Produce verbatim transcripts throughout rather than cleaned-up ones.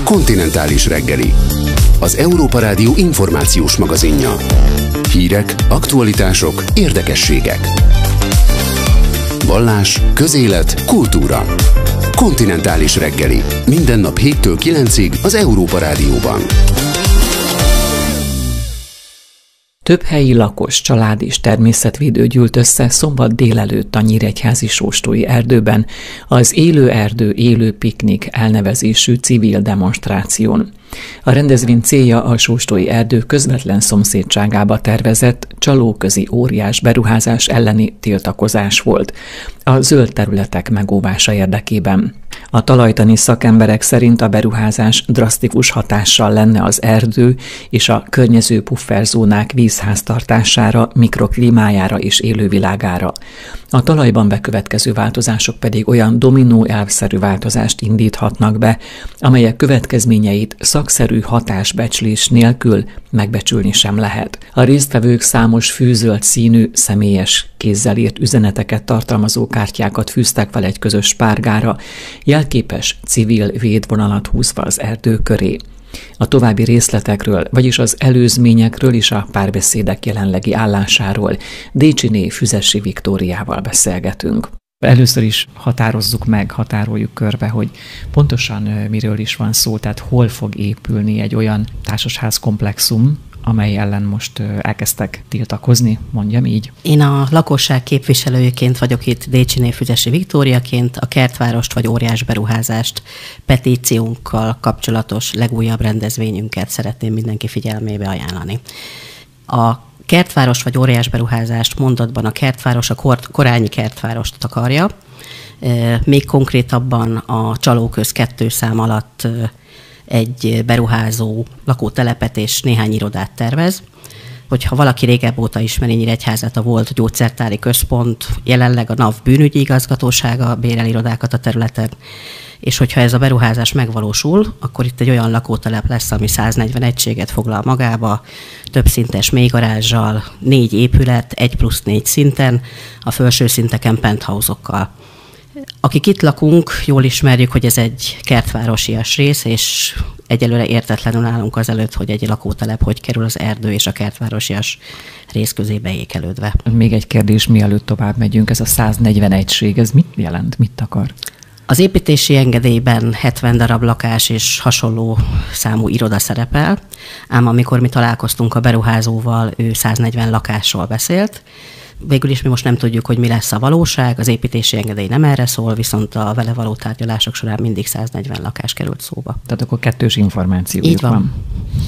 Kontinentális reggeli. Az Európa Rádió információs magazinja. Hírek, aktualitások, érdekességek. Vallás, közélet, kultúra. Kontinentális reggeli. Minden nap héttől kilencig az Európa Rádióban. Több helyi lakos, család és természetvédő gyűlt össze szombat délelőtt a Nyíregyházi Sóstói erdőben az Élő erdő, élő piknik elnevezésű civil demonstráción. A rendezvény célja a Sóstói erdő közvetlen szomszédságába tervezett csalóközi óriás beruházás elleni tiltakozás volt, a zöld területek megóvása érdekében. A talajtani szakemberek szerint a beruházás drasztikus hatással lenne az erdő és a környező pufferzónák vízháztartására, mikroklímájára és élővilágára. A talajban bekövetkező változások pedig olyan dominó elvszerű változást indíthatnak be, amelyek következményeit szakszerű hatásbecslés nélkül megbecsülni sem lehet. A résztvevők számos fűzöld színű, személyes kézzel írt üzeneteket tartalmazó kártyákat fűztek fel egy közös párgára, jelképes civil védvonalat húzva az erdő köré. A további részletekről, vagyis az előzményekről és a párbeszédek jelenlegi állásáról Décsiné Füzessy Viktóriával beszélgetünk. Először is határozzuk meg, határoljuk körbe, hogy pontosan miről is van szó, tehát hol fog épülni egy olyan társasház komplexum, amely ellen most elkezdtek tiltakozni, mondjam így. Én a lakosság képviselőjeként vagyok itt, Décsiné Füzessy Viktóriaként, a Kertvárost vagy óriás beruházást petíciónkkal kapcsolatos legújabb rendezvényünket szeretném mindenki figyelmébe ajánlani. A Kertváros vagy óriás beruházást mondatban a Kertváros a kor- korányi Kertvárost takarja, még konkrétabban a Csalóköz kettő szám alatt egy beruházó lakótelepet és néhány irodát tervez. Hogyha valaki régebb óta ismeri Nyíregyházat, a volt gyógyszertári központ, jelenleg a NAV bűnügyi igazgatósága bérel irodákat a területen, és hogyha ez a beruházás megvalósul, akkor itt egy olyan lakótelep lesz, ami száznegyven egységet foglal magába, többszintes mélygarázsal, négy épület, egy plusz négy szinten, a felső szinteken penthouse-okkal. Akik itt lakunk, jól ismerjük, hogy ez egy kertvárosias rész, és egyelőre értetlenül állunk azelőtt, hogy egy lakótelep hogy kerül az erdő és a kertvárosias rész közé beékelődve. Még egy kérdés, mielőtt tovább megyünk, ez a száznegyven egység, ez mit jelent, mit akar? Az építési engedélyben hetven darab lakás és hasonló számú iroda szerepel, ám amikor mi találkoztunk a beruházóval, ő száznegyven lakásról beszélt. Végül is mi most nem tudjuk, hogy mi lesz a valóság, az építési engedély nem erre szól, viszont a vele való tárgyalások során mindig száznegyven lakás került szóba. Tehát akkor kettős információ Így van. van.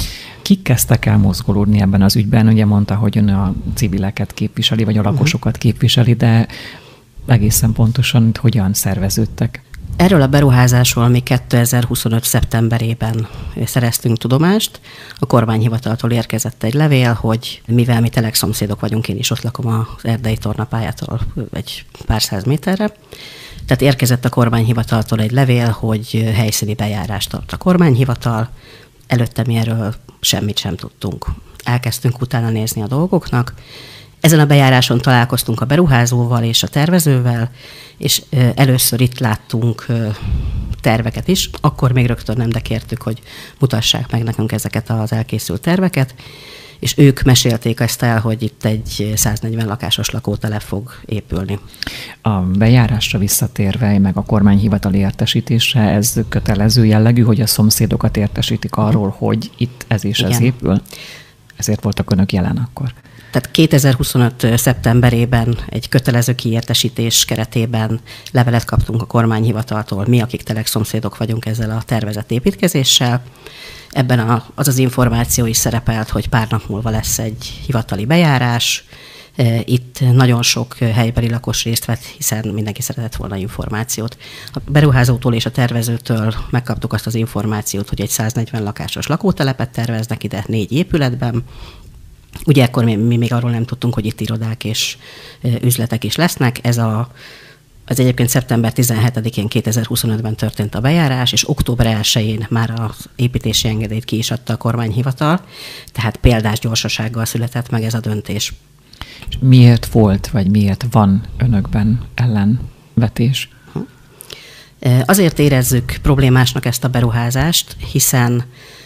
Kik kezdtek el mozgolódni ebben az ügyben? Ugye mondta, hogy ön a civileket képviseli, vagy a lakosokat képviseli, de egészen pontosan hogyan szerveződtek? Erről a beruházásról mi kétezer-huszonöt szeptemberében szereztünk tudomást. A kormányhivataltól érkezett egy levél, hogy mivel mi telekszomszédok vagyunk, én is ott lakom az erdei tornapályától egy pár száz méterre. Tehát érkezett a kormányhivataltól egy levél, hogy helyszíni bejárást tart a kormányhivatal. Előtte mi erről semmit sem tudtunk. Elkezdtünk utána nézni a dolgoknak. Ezen a bejáráson találkoztunk a beruházóval és a tervezővel, és először itt láttunk terveket is. Akkor még rögtön nem, de kértük, hogy mutassák meg nekünk ezeket az elkészült terveket, és ők mesélték ezt el, hogy itt egy száznegyven lakásos lakótelep fog épülni. A bejárásra visszatérve, meg a kormányhivatali értesítése, ez kötelező jellegű, hogy a szomszédokat értesítik arról, hogy itt ez és ez épül? Ezért voltak önök jelen akkor? Tehát kétezer-huszonöt szeptemberében egy kötelező kiértesítés keretében levelet kaptunk a kormányhivataltól, mi, akik telekszomszédok vagyunk ezzel a tervezett építkezéssel. Ebben a, az az információ is szerepelt, hogy pár nap múlva lesz egy hivatali bejárás. Itt nagyon sok helybeli lakos részt vett, hiszen mindenki szeretett volna információt. A beruházótól és a tervezőtől megkaptuk azt az információt, hogy egy száznegyven lakásos lakótelepet terveznek ide négy épületben. Ugye ekkor mi, mi még arról nem tudtunk, hogy itt irodák és üzletek is lesznek. Ez a Ez egyébként szeptember tizenhetedikén kétezer-huszonötben történt a bejárás, és október elsején már az építési engedélyt ki is adta a kormányhivatal, tehát példás gyorsasággal született meg ez a döntés. Miért volt, vagy miért van önökben ellenvetés? Azért érezzük problémásnak ezt a beruházást, hiszen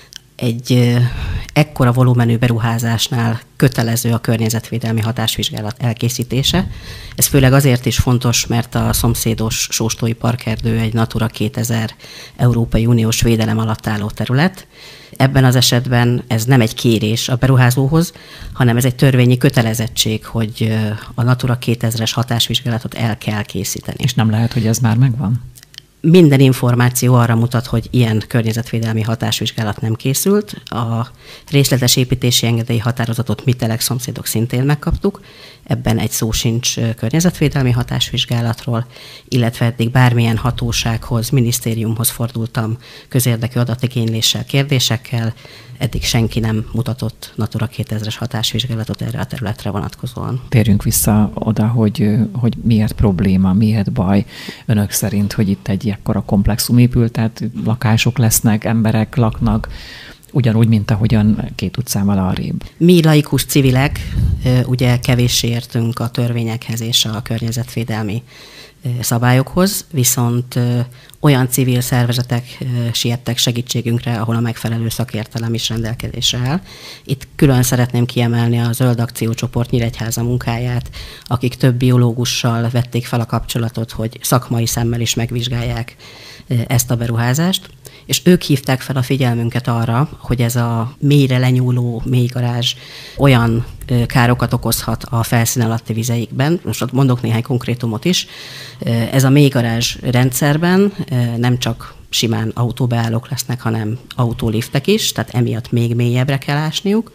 egy ekkora volumenű beruházásnál kötelező a környezetvédelmi hatásvizsgálat elkészítése. Ez főleg azért is fontos, mert a szomszédos Sóstói Parkerdő egy Natura kétezer Európai Uniós védelem alatt álló terület. Ebben az esetben ez nem egy kérés a beruházóhoz, hanem ez egy törvényi kötelezettség, hogy a Natura kétezres hatásvizsgálatot el kell készíteni. És nem lehet, hogy ez már megvan? Minden információ arra mutat, hogy ilyen környezetvédelmi hatásvizsgálat nem készült. A részletes építési engedélyi határozatot mi Telek szomszédok szintén megkaptuk. Ebben egy szó sincs környezetvédelmi hatásvizsgálatról, illetve eddig bármilyen hatósághoz, minisztériumhoz fordultam közérdekű adatigényléssel, kérdésekkel. Eddig senki nem mutatott Natura kétezres hatásvizsgálatot erre a területre vonatkozóan. Térjünk vissza oda, hogy, hogy miért probléma, miért baj önök szerint, hogy itt egy ekkora komplexum épült, tehát lakások lesznek, emberek laknak, ugyanúgy, mint ahogyan két utcával arrébb. Mi laikus civilek ugye kevéssé értünk a törvényekhez és a környezetvédelmi szabályokhoz, viszont olyan civil szervezetek siettek segítségünkre, ahol a megfelelő szakértelem is rendelkezésre áll. Itt külön szeretném kiemelni a Zöld Akciócsoport Nyíregyháza munkáját, akik több biológussal vették fel a kapcsolatot, hogy szakmai szemmel is megvizsgálják ezt a beruházást, és ők hívták fel a figyelmünket arra, hogy ez a mélyre lenyúló mélygarázs olyan károkat okozhat a felszín alatti vizeikben. Most mondok néhány konkrétumot is. Ez a mélygarázs rendszerben nem csak simán autóbeállók lesznek, hanem autóliftek is, tehát emiatt még mélyebbre kell ásniuk.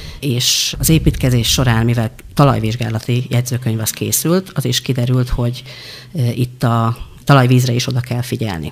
És az építkezés során, mivel talajvizsgálati jegyzőkönyv az készült, az is kiderült, hogy itt a talajvízre is oda kell figyelni.